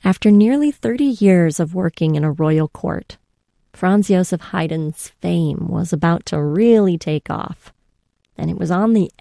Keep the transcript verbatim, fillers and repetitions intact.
After nearly thirty years of working in a royal court, Franz Josef Haydn's fame was about to really take off. And it was on the